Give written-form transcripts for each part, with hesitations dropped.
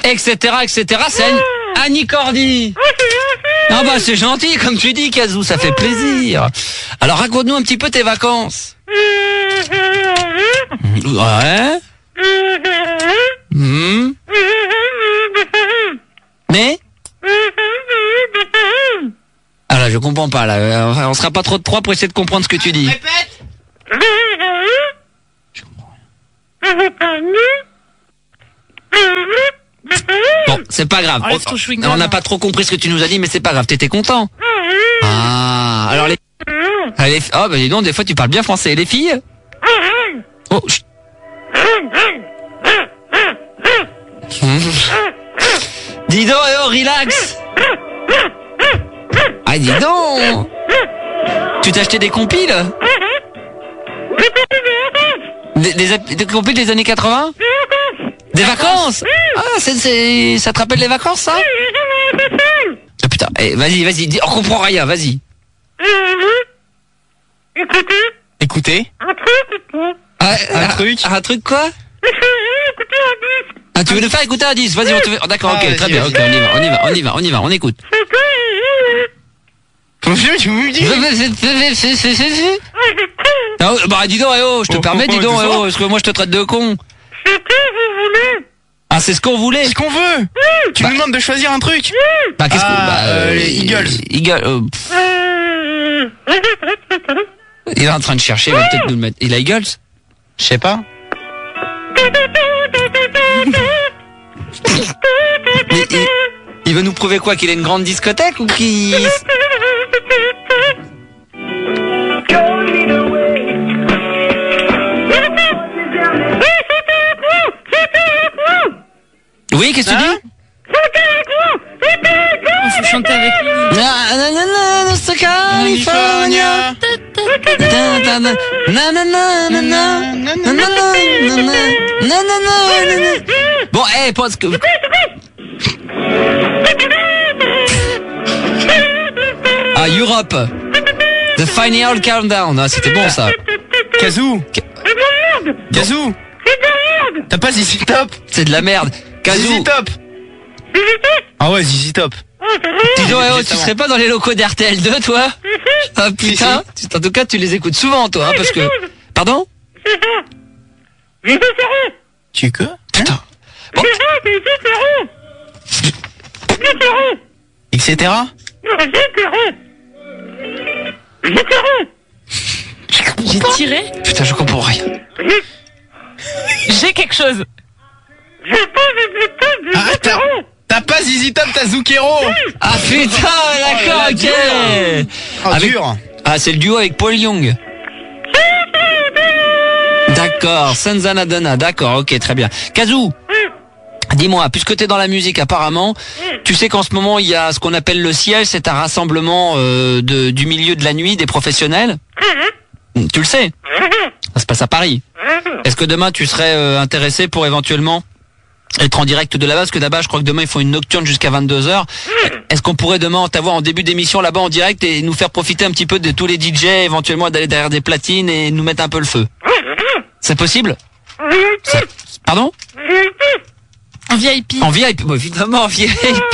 etc., etc. C'est Annie Cordy. Ah bah c'est gentil, comme tu dis, Kazoo, ça fait plaisir. Alors raconte-nous un petit peu tes vacances. Ouais. Mais ah là, je comprends pas là. On sera pas trop de trois pour essayer de comprendre ce que tu dis. Répète. Je comprends rien. Bon, c'est pas grave. Enlève ton chewing-gum. On n'a pas trop compris ce que tu nous as dit, mais c'est pas grave. T'étais content? Ah, alors les... oh bah dis donc, des fois tu parles bien français. Les filles? Oh, chut. Dis donc, relax. Ah, dis donc. Tu t'as acheté des compiles? Des compiles des années 80? Des vacances? Ah, ça te rappelle les vacances, ça? Ah putain, vas-y, dis, on comprend rien, vas-y. Écoutez. Un truc quoi? Ah, tu veux nous faire écouter un 10? Vas-y, on te fait... D'accord, ok, très bien, ok, on y va, on écoute. Bah dis donc, je te permets, dis donc, parce que moi je te traite de con. C'est ce que vous voulez. Ah, c'est ce qu'on voulait. Ce qu'on veut. Tu nous demandes de choisir un truc. Bah qu'est-ce qu'on... les Eagles. Il est en train de chercher, il va peut-être nous le mettre. Il a Eagles? Je sais pas. Il veut nous prouver quoi? Qu'il a une grande discothèque ou qu'il... Oui, qu'est-ce que tu dis? Il faut chanter avec lui. C'est California. Bon, pause que... Ah, Europe. The Final Countdown. Ah, c'était bon, ça. Kazoo. T'as pas ZZ Top? C'est de la merde. Kazoo. ZZ Top. Ah ouais, ZZ Top. Dis donc, tu serais pas dans les locaux d'RTL2, toi? Ah putain. En tout cas, tu les écoutes souvent, toi, hein, parce que... Pardon? Tu que? Putain. Bon. Etc. J'ai tiré. Putain, je comprends rien. J'ai quelque chose. T'as pas ZZ Top, t'as Zucchero. Ah putain, d'accord, ok. Dur. Ah, c'est le duo avec Paul Young. D'accord, Sanzana Donna, d'accord, ok, très bien. Kazoo, dis-moi, puisque t'es dans la musique apparemment, tu sais qu'en ce moment il y a ce qu'on appelle le Ciel, c'est un rassemblement du milieu de la nuit des professionnels. Tu le sais? Ça se passe à Paris. Est-ce que demain tu serais intéressé pour éventuellement être en direct de là-bas? Parce que là-bas, je crois que demain ils font une nocturne jusqu'à 22h. Est-ce qu'on pourrait demain t'avoir en début d'émission là-bas en direct et nous faire profiter un petit peu de tous les DJ, éventuellement d'aller derrière des platines et nous mettre un peu le feu? C'est possible? Pardon? En VIP. En VIP, bon, évidemment en VIP.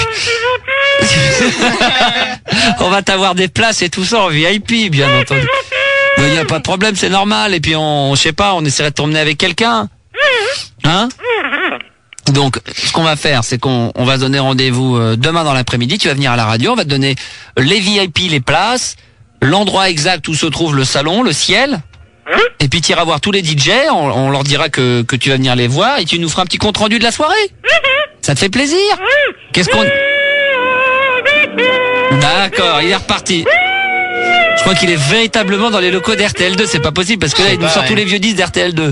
On va t'avoir des places et tout ça en VIP, bien entendu. Il n'y a pas de problème, c'est normal. Et puis je sais pas, on essaierait de t'emmener avec quelqu'un. Hein? Donc, ce qu'on va faire, c'est qu'on va se donner rendez-vous demain dans l'après-midi. Tu vas venir à la radio, on va te donner les VIP, les places, l'endroit exact où se trouve le salon, le Ciel. Et puis tu iras voir tous les DJ, on leur dira que tu vas venir les voir et tu nous feras un petit compte rendu de la soirée. Ça te fait plaisir? Qu'est-ce qu'on... D'accord, il est reparti. Je crois qu'il est véritablement dans les locaux d'RTL2, c'est pas possible parce que là il nous sort tous les vieux disques d'RTL2.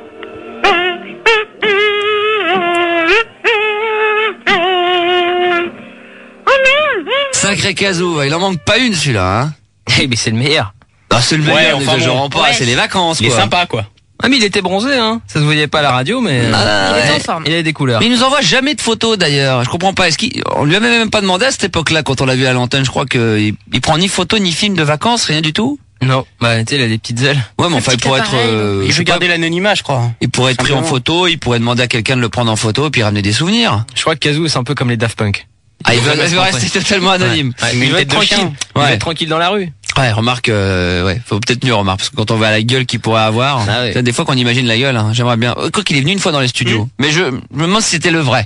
Sacré Kazoo, il en manque pas une celui-là, hein. Mais c'est le meilleur. Ah, c'est le meilleur, enfin, c'est les vacances, quoi. Il est sympa, quoi. Ah, mais il était bronzé, hein. Ça se voyait pas à la radio, mais il était en forme. Il avait des couleurs. Mais il nous envoie jamais de photos, d'ailleurs. Je comprends pas. On lui avait même pas demandé à cette époque-là, quand on l'a vu à l'antenne. Je crois qu'il prend ni photo, ni film de vacances, rien du tout. Non, bah tu sais, il a des petites ailes. Ouais, mais enfin, Un il petit pourrait être... appareil. Il je sais veut pas, garder l'anonymat, je crois. il pourrait être pris en Simplement. photo, il pourrait demander à quelqu'un de le prendre en photo et puis ramener des souvenirs. Je crois que Kazoo, c'est un peu comme les Daft Punk. Ah, il veut Ouais, rester totalement anonyme. Ouais, Mais il une veut tête être de tranquille. chien. Il veut Ouais. être tranquille dans la rue. Ouais, remarque, ouais, faut peut-être mieux remarque, parce que quand on voit la gueule qu'il pourrait avoir, Ah ouais. tu sais, des fois qu'on imagine la gueule, hein, j'aimerais bien. Quoi qu'il est venu une fois dans les studios, mais je me demande si c'était le vrai.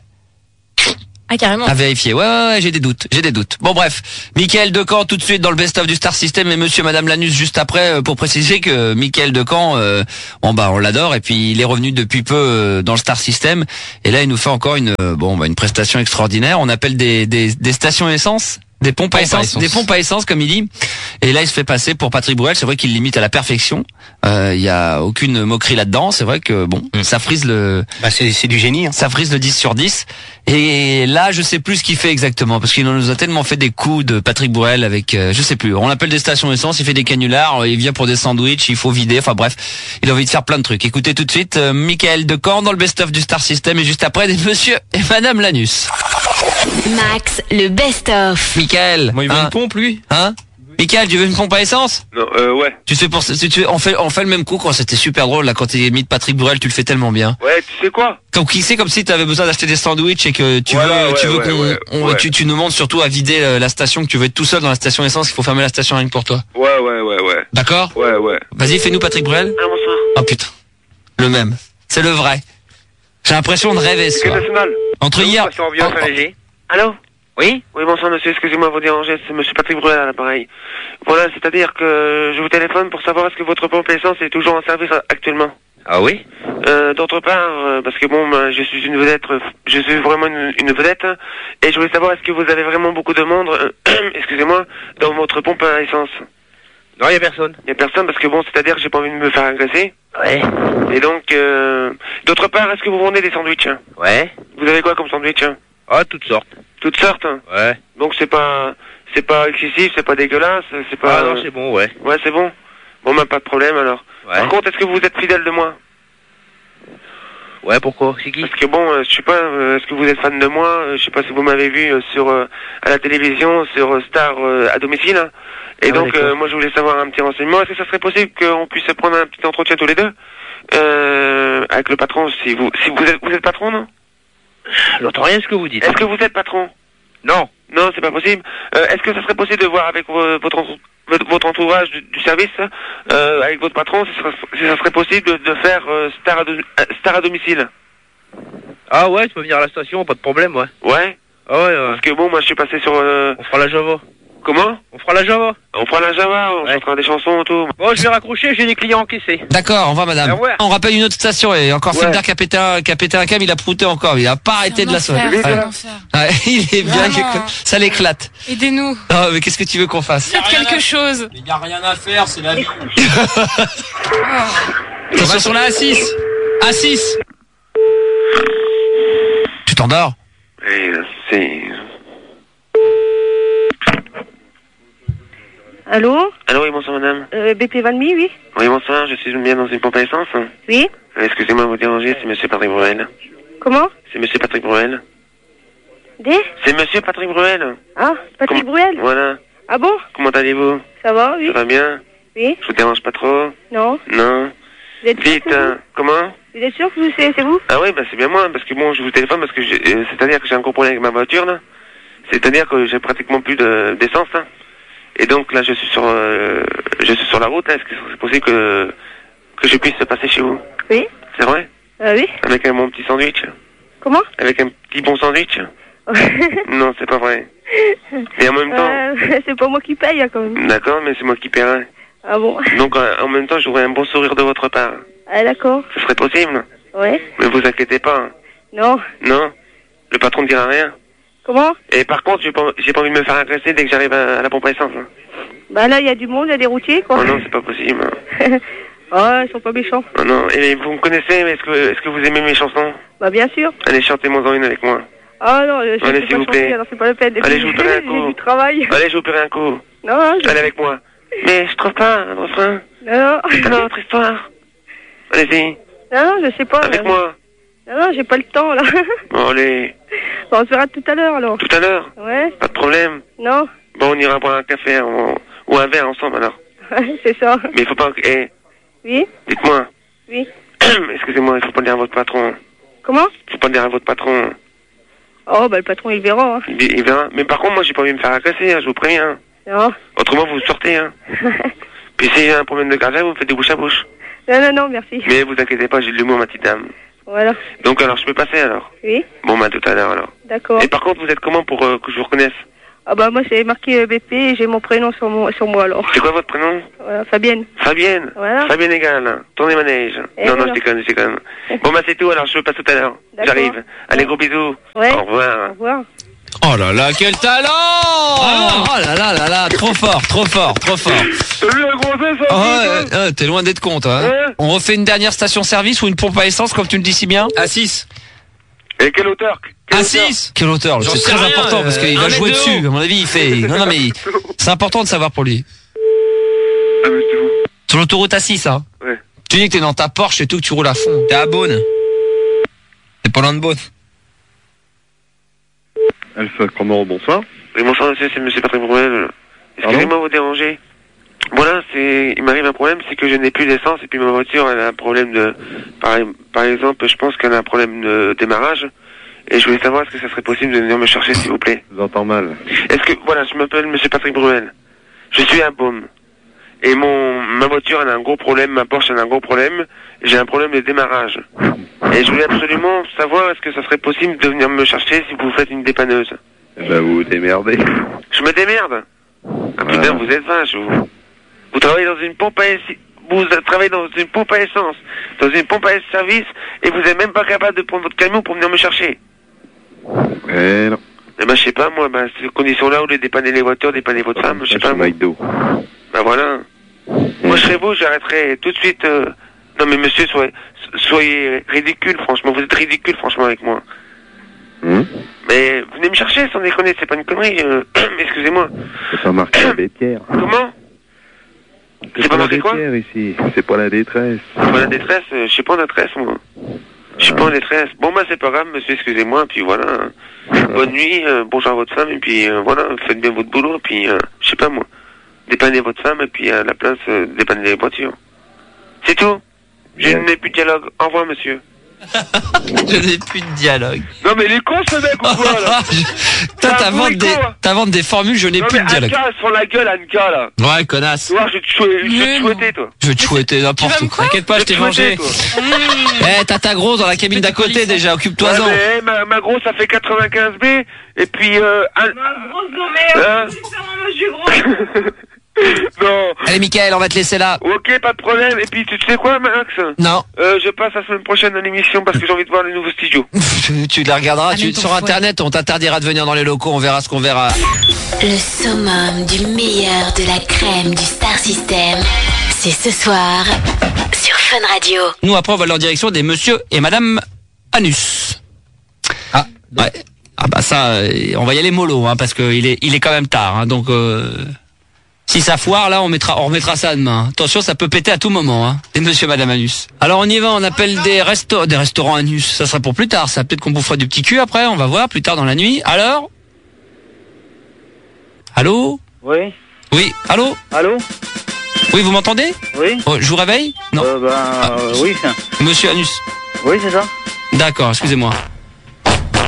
Ah, carrément. À vérifier. Ouais, j'ai des doutes. Bon bref, Mickaël Decamp tout de suite dans le best-of du Star System et Monsieur Madame Lanus juste après pour préciser que Mickaël Decamp, on l'adore et puis il est revenu depuis peu dans le Star System et là il nous fait encore une prestation extraordinaire. On appelle des stations essence. Des pompes à essence, comme il dit. Et là, il se fait passer pour Patrick Bruel. C'est vrai qu'il l'imite à la perfection. Il y a aucune moquerie là-dedans. C'est vrai que ça frise le. Bah c'est du génie. Hein. Ça frise le 10 sur 10. Et là, je sais plus ce qu'il fait exactement, parce qu'il nous a tellement fait des coups de Patrick Bruel avec, je sais plus. On l'appelle des stations essence. Il fait des canulars. Il vient pour des sandwichs. Il faut vider. Enfin bref, il a envie de faire plein de trucs. Écoutez tout de suite, Mickaël Decamp dans le best-of du Star System et juste après des Monsieur et Madame Lanus. Max, le best-of. Mickaël. Moi, il veut hein une pompe, lui. Hein Mickaël, tu veux une pompe à essence? Non, ouais. Tu sais on fait le même coup quand c'était super drôle là quand tu mis de Patrick Bruel, tu le fais tellement bien. Ouais, tu sais quoi? Donc c'est comme si tu avais besoin d'acheter des sandwichs et que tu Voilà, veux ouais, ouais. tu nous montres surtout à vider la station, que tu veux être tout seul dans la station essence, il faut fermer la station rien que pour toi. Ouais. D'accord? Ouais. Vas-y, fais-nous Patrick Bruel. Ah, bonsoir. Oh putain. Le même. C'est le vrai. J'ai l'impression de rêver ce soir. national. Entre hier. Allô? Oui? Oui, bonsoir, monsieur. Excusez-moi de vous déranger. C'est monsieur Patrick Bruel à l'appareil. Voilà, c'est-à-dire que je vous téléphone pour savoir est-ce que votre pompe à essence est toujours en service actuellement. Ah oui? D'autre part, parce que bon, je suis une vedette, je suis vraiment une vedette, et je voulais savoir est-ce que vous avez vraiment beaucoup de monde, excusez-moi, dans votre pompe à essence. Non, y a personne. Il y a personne parce que bon, c'est-à-dire que j'ai pas envie de me faire agresser. Ouais. Et donc, d'autre part, est-ce que vous vendez des sandwichs? Ouais. Vous avez quoi comme sandwich? Ah, toutes sortes. Toutes sortes. Ouais. Donc c'est pas excessif, c'est pas dégueulasse, c'est pas. Ah non, c'est bon, ouais. Ouais, c'est bon. Bon, bah pas de problème alors. Ouais. Par contre, est-ce que vous êtes fidèle de moi? Ouais, pourquoi? C'est qui? Parce que bon, je sais pas, est-ce que vous êtes fan de moi? Je sais pas si vous m'avez vu sur à la télévision, sur Star à domicile. Et Ah ouais, donc, d'accord. moi, je voulais savoir un petit renseignement. Est-ce que ça serait possible qu'on puisse prendre un petit entretien tous les deux avec le patron, si vous êtes patron, non? J'entends rien ce que vous dites. Est-ce que vous êtes patron? Non. Non, c'est pas possible. Est-ce que ça serait possible de voir avec votre entourage du service, avec votre patron, si ça serait possible de faire Star à domicile? Ah ouais, tu peux venir à la station, pas de problème, ouais. Ouais. Ah ouais, Parce que bon, moi, je suis passé sur. on fera la Java. Comment? On fera la Java. On prend la Java, on Ouais. chantera des chansons et tout. Bon, je vais raccrocher, j'ai des clients encaissés. D'accord, on va madame. Ah ouais. On rappelle une autre station et encore Ouais. Finder qui a pété un câble, il a prouté encore, il a pas arrêté de la soirée. C'est Ouais. un enfer. Ouais, il est bien, Vraiment. ça l'éclate. Aidez-nous. Non, mais qu'est-ce que tu veux qu'on fasse? Faites quelque chose. Il y a rien à faire, c'est la vie. Attention sur la A6. A6. Tu t'endors? Et c'est. Allô Allô, oui, bonsoir madame. BP Valmy, oui. Oui, bonsoir, je suis bien dans une pompe à essence. Oui. Excusez-moi de vous déranger, c'est monsieur Patrick Bruel. Comment C'est monsieur Patrick Bruel. Des C'est monsieur Patrick Bruel. Ah, Patrick Bruel. Voilà. Ah bon Comment allez-vous? Ça va, oui. Ça va bien? Oui. Je vous dérange pas trop? Non. Non. Vous êtes sûr Vite, que c'est comment? vous êtes sûr que c'est vous? Ah oui, bah c'est bien moi, parce que bon, je vous téléphone parce que c'est-à-dire que j'ai un gros problème avec ma voiture, là. C'est-à-dire que j'ai pratiquement plus d'essence, là. Et donc là, je suis sur la route, là. Est-ce que c'est possible que je puisse passer chez vous? Oui. C'est vrai? Oui. Avec mon petit sandwich? Comment Avec un petit bon sandwich? Non, c'est pas vrai. Et en même temps, c'est pas moi qui paye, hein, quand même. d'accord, mais c'est moi qui paierai. Ah bon Donc en même temps, j'aurai un bon sourire de votre part. Ah d'accord. Ce serait possible? Ouais. Ne vous inquiétez pas. Non. Non? Le patron ne dira rien? Comment Et par contre, j'ai pas envie de me faire agresser dès que j'arrive à la pompe à essence. Hein. Bah là, il y a du monde, il y a des routiers, quoi. Oh non, c'est pas possible. Oh, ils sont pas méchants. Oh non, et vous me connaissez, mais est-ce que vous aimez mes chansons? Bah bien sûr. Allez, chantez-moi-en une avec moi. Ah non, je Allez, sais s'il pas vous chanter, plaît. alors c'est pas la peine. Allez, je vous paierai un coup. J'ai du travail. Allez, je vous paierai un coup. Non, non, Allez avec moi. Mais je trouve pas un refrain. non. Alors, votre histoire. Allez-y, Non, je sais pas. avec moi. Non, j'ai pas le temps, là. Bon, allez, Bon, on se verra tout à l'heure, alors. tout à l'heure. Ouais. Pas de problème. Non. Bon, on ira boire un café ou un verre ensemble alors. Ouais, c'est ça. Mais il faut pas... Eh, Oui, dites-moi. oui. Excusez-moi, il faut pas le dire à votre patron. Comment? Il faut pas le dire à votre patron. Oh, bah le patron, il verra. Hein. Il verra. Mais par contre, moi, j'ai pas envie de me faire agresser, hein, je vous préviens. Non. Autrement, vous sortez, hein. Puis si j'ai un problème de cardiaque, vous me faites des bouche à bouche. Non, merci. Mais vous inquiétez pas, j'ai de l'humour, ma petite dame. Voilà. Donc alors, je peux passer alors? Oui, Bon, bah tout à l'heure alors. d'accord. Et par contre, vous êtes comment pour que je vous reconnaisse? Ah bah moi, c'est marqué BP et j'ai mon prénom sur moi, alors. C'est quoi votre prénom? Voilà, Fabienne. Fabienne. Voilà. Fabienne Égal, hein. Tournez manège. Et Non, voilà. je déconne. Bon, bah c'est tout, alors je passe tout à l'heure. D'accord. J'arrive. Allez, gros bisous. Ouais. Au revoir. Au revoir. Oh là là, quel talent! Oh là là là là, trop fort. Salut la grossesse, Oh, t'es loin d'être con, toi. Hein. Ouais. On refait une dernière station-service ou une pompe à essence, comme tu le dis si bien? À 6. Et quelle hauteur? À 6. Quelle hauteur? J'en C'est sais très rien, important parce qu'il va 1 jouer mètre de dessus. haut. À mon avis, il fait. Non, mais c'est important de savoir pour lui. Ah, mais c'est vous. Sur l'autoroute A6, hein. Ouais. Tu dis que t'es dans ta Porsche et tout, que tu roules à fond. T'es à Beaune. T'es pas loin de Beaune. Alpha Cromor, bonsoir. Oui, bonsoir monsieur, c'est monsieur Patrick Bruel. Excusez-moi de vous déranger. Voilà, il m'arrive un problème, c'est que je n'ai plus d'essence et puis ma voiture, elle a un problème de, par exemple, je pense qu'elle a un problème de démarrage. Et je voulais savoir est-ce que ça serait possible de venir me chercher, s'il vous plaît. Je vous entends mal. Est-ce que, voilà, je m'appelle monsieur Patrick Bruel. Je suis à Beaume. Et ma voiture, elle a un gros problème, ma Porsche, elle a un gros problème. J'ai un problème de démarrage. Et je voulais absolument savoir est-ce que ça serait possible de venir me chercher si vous faites une dépanneuse. Eh ben, vous vous démerdez. Je me démerde. Ah putain, vous êtes vache, vous. Vous travaillez dans une pompe à essence. Vous travaillez dans une pompe à essence, dans une pompe à service, et vous êtes même pas capable de prendre votre camion pour venir me chercher. Eh non. Eh ben, je sais pas, moi, ces conditions-là, au lieu de dépanner les voitures, dépanner votre femme, je sais pas. Moi. McDo. Ben voilà. Moi, je serais vous, j'arrêterais tout de suite. Non, mais monsieur, soyez ridicule, franchement. Vous êtes ridicule, franchement, avec moi. Mais venez me chercher, sans déconner, c'est pas une connerie. Excusez-moi. C'est pas marqué la Bétière. Comment? C'est pas marqué quoi? Ici. C'est pas la détresse. C'est pas la détresse, je suis pas en détresse, moi. Je suis pas en détresse. Bon, bah, c'est pas grave, monsieur, excusez-moi, puis voilà. Bonne nuit, bonjour à votre femme, et puis voilà, faites bien votre boulot, et puis, je sais pas, moi. Dépannez votre femme, et puis à la place, dépannez les voitures. C'est tout. Je n'ai plus de dialogue. Au revoir, monsieur. Je n'ai plus de dialogue. Non, mais il est con, ce mec, ou quoi, là? Toi, t'inventes des formules, je n'ai plus de dialogue. Anka, sur la gueule, Anka, là. Ouais, connasse. Tu vois, je vais te chouetter, toi. Je vais te chouetter n'importe quoi. T'inquiète pas, je t'ai vengé. Eh, t'as ta grosse dans la cabine d'à côté déjà, occupe-toi-en. Ouais, mais, ma grosse, ça fait 95B, et puis, Ma grosse merde, c'est vraiment monsieur gros. Non. Allez, Mickaël, on va te laisser là. Ok, pas de problème. Et puis, tu sais quoi, Max? Non. Je passe la semaine prochaine à l'émission parce que j'ai envie de voir les nouveaux studios. Tu les regarderas, sur Internet, on t'interdira de venir dans les locaux, on verra ce qu'on verra. Le summum du meilleur de la crème du Star System, c'est ce soir sur Fun Radio. Nous, après, on va aller en direction des monsieur et madame Anus. Ah, ouais. Ah bah ça, on va y aller mollo, hein, parce que il est quand même tard, hein, donc si ça foire, là, on remettra ça demain. Attention, ça peut péter à tout moment, hein. Des monsieur et madame Anus. Alors, on y va, on appelle des restaurants Anus. Ça sera pour plus tard, ça. Peut-être qu'on bouffera du petit cul après, on va voir, plus tard dans la nuit. Alors? Allô? Oui. Oui, allô? Allô? Oui, vous m'entendez? Oui. Oh, je vous réveille? Non. Oui. Monsieur Anus. Oui, c'est ça. D'accord, excusez-moi.